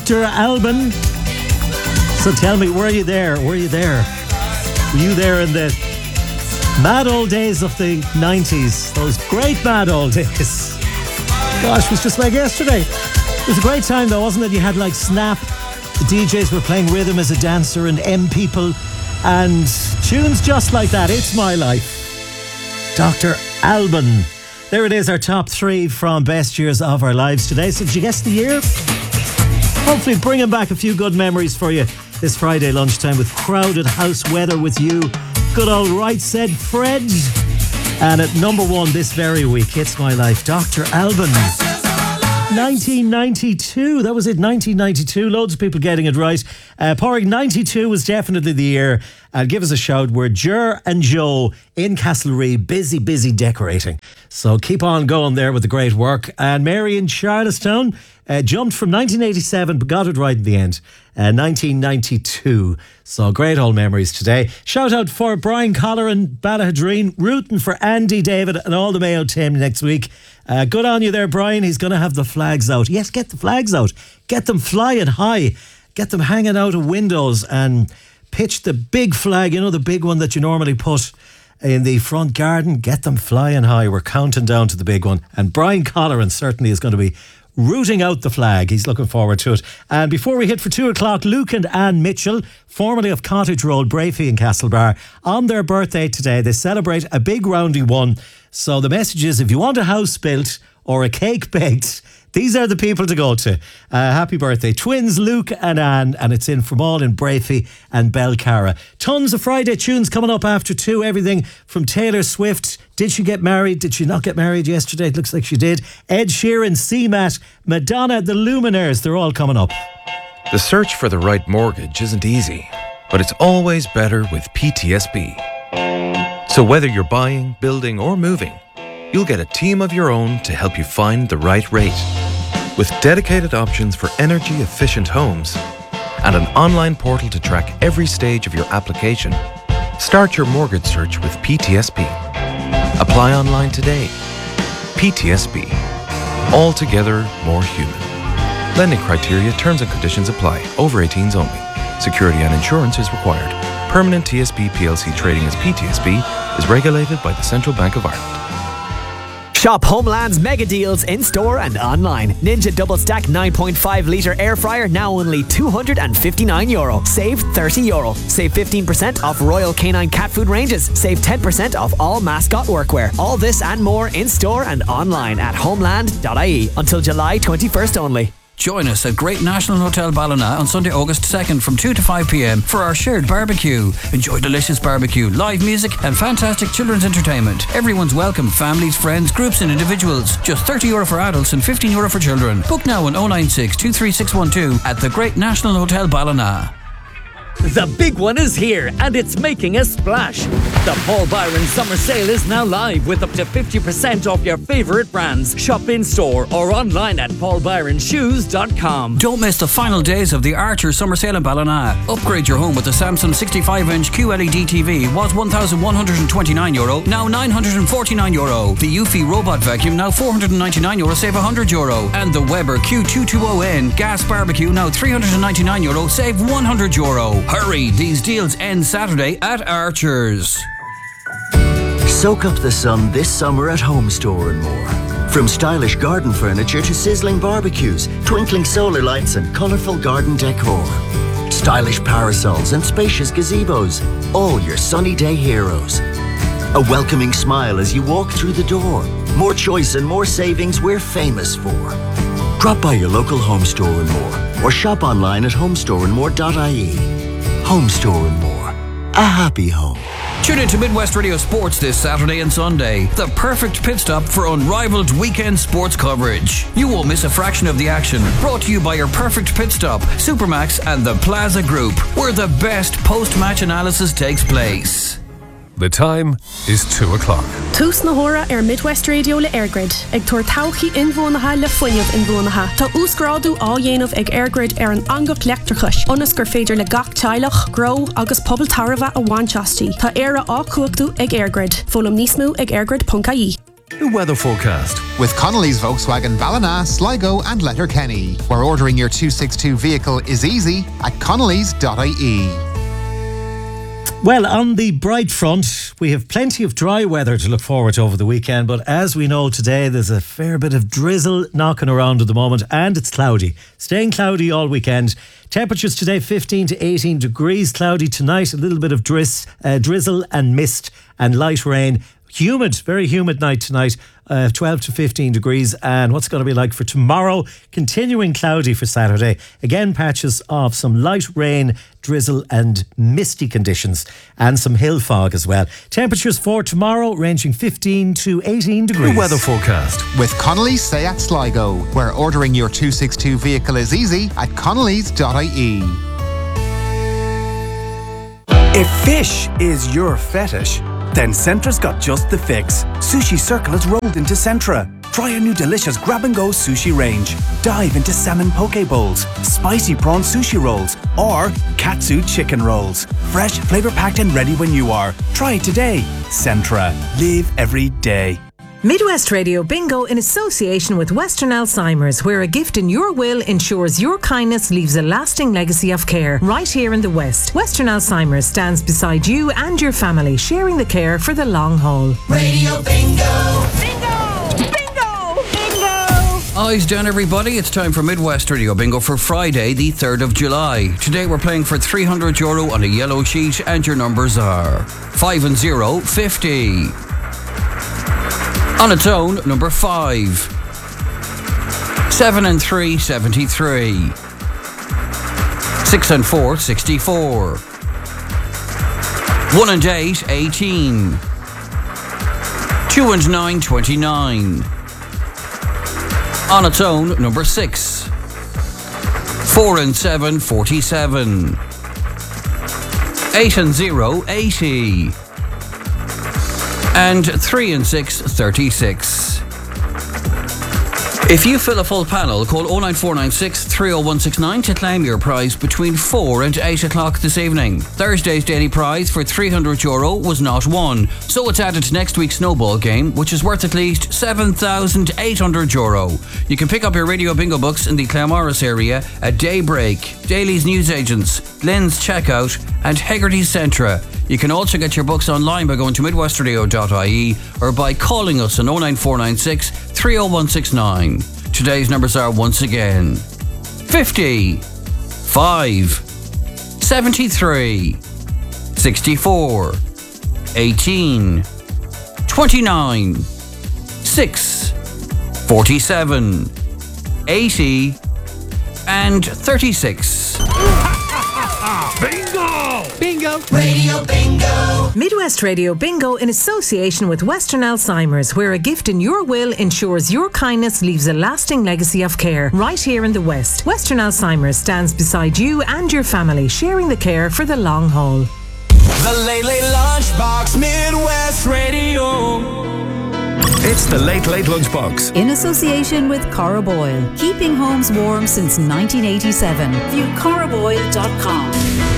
Dr. Alban. So tell me, were you there? Were you there? Were you there in the mad old days of the 90s? Those great mad old days. Gosh, it was just like yesterday. It was a great time though, wasn't it? You had like Snap. The DJs were playing rhythm as a dancer and M People and tunes just like that. It's My Life. Dr. Alban. There it is, our top 3 from best years of our lives today. So did you guess the year? Hopefully bringing back a few good memories for you this Friday lunchtime with crowded house weather with you. Good old Right Said Fred. And at number 1 this very week, It's My Life, Dr. Alban. 1992, that was it, 1992. Loads of people getting it right. Porrig, 92 was definitely the year. Give us a shout. We're Ger and Joe in Castlereagh, busy decorating. So keep on going there with the great work. And Mary in Charlestown jumped from 1987 but got it right in the end. 1992. So great old memories today. Shout out for Brian Collar and Ballahadreen, rooting for Andy David and all the Mayo team next week. Good on you there, Brian. He's going to have the flags out. Yes, get the flags out. Get them flying high. Get them hanging out of windows and pitch the big flag, you know, the big one that you normally put in the front garden. Get them flying high. We're counting down to the big one. And Brian Colleran certainly is going to be rooting out the flag. He's looking forward to it. And before we hit for 2 o'clock, Luke and Anne Mitchell, formerly of Cottage Road, Brafey and Castlebar, on their birthday today. They celebrate a big roundy one. So the message is, if you want a house built or a cake baked, these are the people to go to. Happy birthday. Twins, Luke and Anne, and it's in from all in Brafey and Belcara. Tons of Friday tunes coming up after 2. Everything from Taylor Swift. Did she get married? Did she not get married yesterday? It looks like she did. Ed Sheeran, CMAT, Madonna, the Luminaires. They're all coming up. The search for the right mortgage isn't easy, but it's always better with PTSB. So whether you're buying, building or moving, you'll get a team of your own to help you find the right rate. With dedicated options for energy-efficient homes and an online portal to track every stage of your application, start your mortgage search with PTSB. Apply online today. PTSB. Altogether more human. Lending criteria, terms and conditions apply. Over 18s only. Security and insurance is required. Permanent TSB PLC trading as PTSB is regulated by the Central Bank of Ireland. Shop Homeland's mega deals in store and online. Ninja Double Stack 9.5 litre air fryer now only €259. Save €30. Save 15% off Royal Canine cat food ranges. Save 10% off all mascot workwear. All this and more in store and online at homeland.ie until July 21st only. Join us at Great National Hotel Ballina on Sunday, August 2nd from 2 to 5 p.m. for our shared barbecue. Enjoy delicious barbecue, live music and fantastic children's entertainment. Everyone's welcome, families, friends, groups and individuals. Just €30 for adults and €15 for children. Book now on 096 23612 at the Great National Hotel Ballina. The big one is here and it's making a splash. The Paul Byron Summer Sale is now live with up to 50% off your favourite brands. Shop in store or online at paulbyronshoes.com. Don't miss the final days of the Archer Summer Sale in Ballina. Upgrade your home with the Samsung 65-inch QLED TV. Was €1,129, now €949. The Eufy Robot Vacuum, now €499, save €100. And the Weber Q220N Gas Barbecue, now €399, save €100. Hurry, these deals end Saturday at Archer's. Soak up the sun this summer at Home Store and more. From stylish garden furniture to sizzling barbecues, twinkling solar lights and colourful garden decor. Stylish parasols and spacious gazebos, all your sunny day heroes. A welcoming smile as you walk through the door. More choice and more savings we're famous for. Drop by your local Home Store and more, or shop online at homestoreandmore.ie. Home Store and more. A happy home. Tune in to Midwest Radio Sports this Saturday and Sunday. The perfect pit stop for unrivaled weekend sports coverage. You won't miss a fraction of the action. Brought to you by your perfect pit stop, Supermax and the Plaza Group, where the best post-match analysis takes place. The time is 2 o'clock. Tús na hora Midwest Radio le Airgrid. Ag tuair tauchi inbhuanaithe le foiineamh inbhuanaithe. Tá úsgrádu á dhéanamh ag Airgrid an angach leachtarchais. Ionas gur féidir le gach teilech, grow agus pobl tarbha a bhainteastí. Tá éire á cuachtú ag Airgrid. Fólam níos mó ag airgrid.ie. The weather forecast. With Connolly's Volkswagen Ballina, Sligo and Letterkenny, where ordering your 262 vehicle is easy at connellys.ie. Well, on the bright front, we have plenty of dry weather to look forward to over the weekend, but as we know today, there's a fair bit of drizzle knocking around at the moment, and it's cloudy. Staying cloudy all weekend. Temperatures today 15 to 18 degrees, cloudy tonight, a little bit of drizzle and mist and light rain. Humid, very humid night tonight, 12 to 15 degrees. And what's it going to be like for tomorrow? Continuing cloudy for Saturday. Again, patches of some light rain, drizzle and misty conditions, and some hill fog as well. Temperatures for tomorrow ranging 15 to 18 degrees. The weather forecast. With Connolly's Seat Sligo, where ordering your 262 vehicle is easy at connellys.ie. If fish is your fetish, then Centra's got just the fix. Sushi Circle has rolled into Centra. Try a new delicious grab-and-go sushi range. Dive into salmon poke bowls, spicy prawn sushi rolls, or katsu chicken rolls. Fresh, flavour-packed and ready when you are. Try it today. Centra. Live every day. Midwest Radio Bingo in association with Western Alzheimer's, where a gift in your will ensures your kindness leaves a lasting legacy of care. Right here in the West, Western Alzheimer's stands beside you and your family, sharing the care for the long haul. Radio Bingo! Bingo! Bingo! Bingo! Eyes down, everybody. It's time for Midwest Radio Bingo for Friday, the 3rd of July. Today we're playing for €300 on a yellow sheet, and your numbers are 5 and 0, 50. On its own, number 5. 7 and 3, 73. 6 and 4, 64. 1 and 8, 18. 2 and 9, 29. On its own, number 6. 4 and 7, 47. 8 and 0, 80. And 3 and 6, 36. If you fill a full panel, call 09496 30169 to claim your prize between 4 and 8 o'clock this evening. Thursday's daily prize for €300 was not won, so it's added to next week's snowball game, which is worth at least €7,800. You can pick up your Radio Bingo books in the Claremorris area at Daybreak, Daly's Newsagents, Lynn's Checkout and Hegarty's Centra. You can also get your books online by going to midwestradio.ie or by calling us on 09496 30169. Today's numbers are once again 50, 5, 73, 64, 18, 29, 6, 47, 80 and 36. Bingo! Bingo! Radio Bingo! Midwest Radio Bingo in association with Western Alzheimer's, where a gift in your will ensures your kindness leaves a lasting legacy of care. Right here in the West, Western Alzheimer's stands beside you and your family, sharing the care for the long haul. The Late Late Lunchbox, Midwest Radio. It's the Late Late Lunchbox. In association with Cora Boyle, keeping homes warm since 1987. View coraboyle.com.